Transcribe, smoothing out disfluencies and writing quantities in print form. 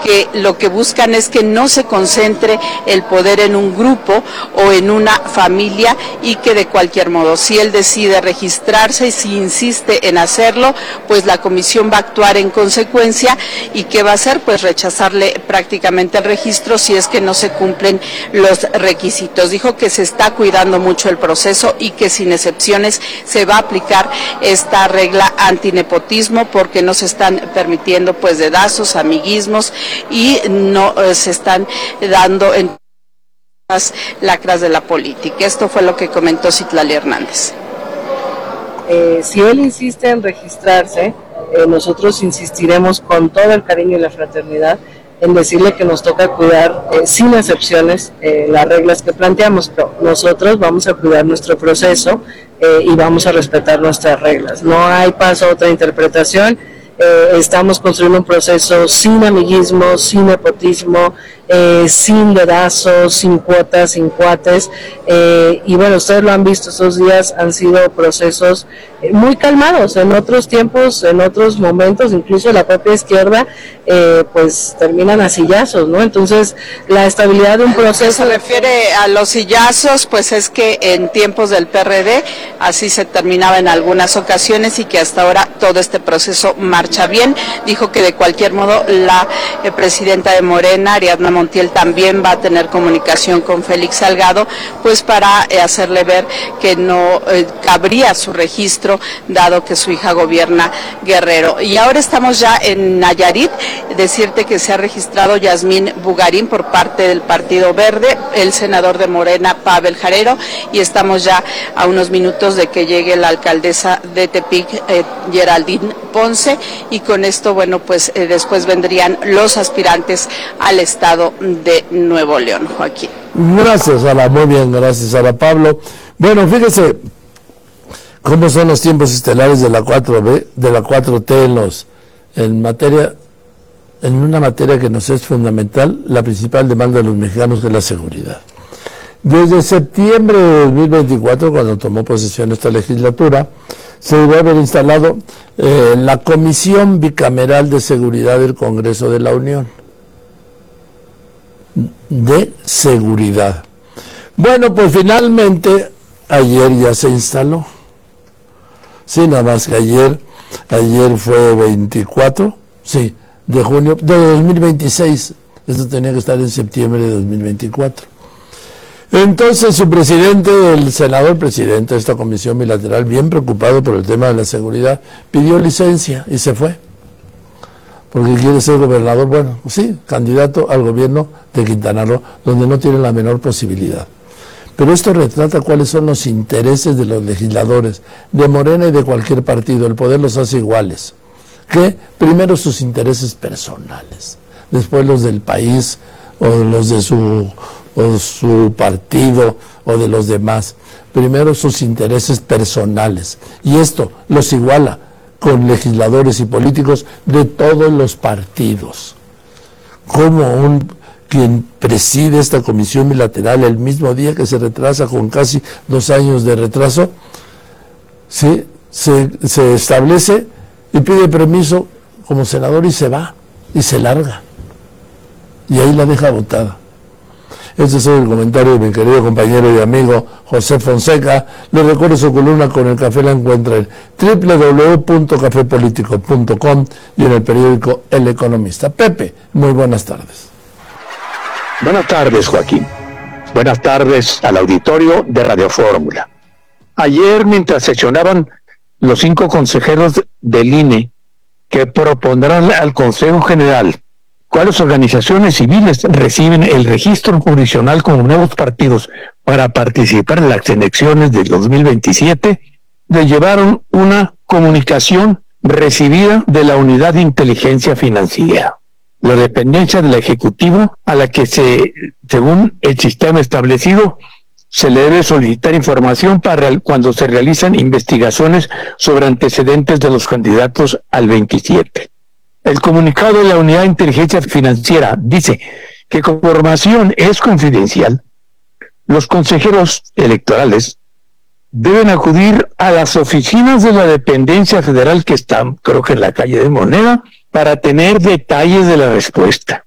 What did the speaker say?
que lo que buscan es que no se concentre el poder en un grupo o en una familia y que de cualquier modo, si él decide registrarse y si insiste en hacerlo, pues la comisión va a actuar en consecuencia. ¿Y qué va a hacer? Pues rechazarle prácticamente el registro si es que no se cumplen los requisitos. Dijo que se está cuidando mucho el proceso y que sin excepciones se va a aplicar esta regla antinepotismo porque no se están permitiendo pues dedazos, amiguismos y no se están dando en las lacras de la política. Esto fue lo que comentó Citlali Hernández. Si él insiste en registrarse, nosotros insistiremos con todo el cariño y la fraternidad en decirle que nos toca cuidar sin excepciones las reglas que planteamos, pero nosotros vamos a cuidar nuestro proceso y vamos a respetar nuestras reglas. No hay paso a otra interpretación. Estamos construyendo un proceso sin amiguismo, sin nepotismo, sin dedazos, sin cuotas, sin cuates, y bueno, ustedes lo han visto, estos días han sido procesos muy calmados. En otros tiempos, en otros momentos, incluso la propia izquierda pues terminan a sillazos, ¿no? Entonces la estabilidad de un proceso... Se refiere a los sillazos, pues es que en tiempos del PRD así se terminaba en algunas ocasiones y que hasta ahora todo este proceso marcha bien. Dijo que de cualquier modo la presidenta de Morena, Ariadna Montiel, también va a tener comunicación con Félix Salgado, pues para hacerle ver que no cabría su registro, dado que su hija gobierna Guerrero. Y ahora estamos ya en Nayarit, decirte que se ha registrado Yasmín Bugarín por parte del Partido Verde, el senador de Morena, Pavel Jarero, y estamos ya a unos minutos de que llegue la alcaldesa de Tepic, Geraldine Ponce, y con esto, bueno, pues después vendrían los aspirantes al estado de Nuevo León. Joaquín. Gracias, Ala, muy bien, gracias, Ala Pablo. Bueno, fíjese cómo son los tiempos estelares de la 4B, de la 4T en una materia que nos es fundamental, la principal demanda de los mexicanos, que es la seguridad. Desde septiembre de 2024, cuando tomó posesión esta legislatura, se debe haber instalado la Comisión Bicameral de Seguridad del Congreso de la Unión. De seguridad. Bueno, pues finalmente ayer ya se instaló. Sí, nada más que ayer fue 24, sí, de junio de 2026. Esto tenía que estar en septiembre de 2024. Entonces su presidente, el senador presidente de esta comisión bilateral, bien preocupado por el tema de la seguridad, pidió licencia y se fue. Porque quiere ser gobernador, bueno, sí, candidato al gobierno de Quintana Roo, donde no tiene la menor posibilidad. Pero esto retrata cuáles son los intereses de los legisladores, de Morena y de cualquier partido. El poder los hace iguales. Que primero sus intereses personales, después los del país o los de su partido o de los demás. Primero sus intereses personales. Y esto los iguala con legisladores y políticos de todos los partidos. Como quien preside esta comisión bilateral el mismo día que se retrasa con casi 2 años de retraso, ¿sí? se establece y pide permiso como senador y se va, y se larga. Y ahí la deja botada. Este es el comentario de mi querido compañero y amigo José Fonseca. Les recuerdo su columna Con el Café, la encuentra en www.cafepolitico.com y en el periódico El Economista. Pepe, muy buenas tardes. Buenas tardes, Joaquín. Buenas tardes al auditorio de Radio Fórmula. Ayer, mientras sesionaban los 5 consejeros del INE que propondrán al Consejo General cuáles organizaciones civiles reciben el registro jurisdiccional como nuevos partidos para participar en las elecciones del 2027, le llevaron una comunicación recibida de la Unidad de Inteligencia Financiera, la dependencia del Ejecutivo a la que según el sistema establecido, se le debe solicitar información para cuando se realizan investigaciones sobre antecedentes de los candidatos al 27. El comunicado de la Unidad de Inteligencia Financiera dice que como información es confidencial, los consejeros electorales deben acudir a las oficinas de la dependencia federal que están, creo que en la calle de Moneda, para tener detalles de la respuesta.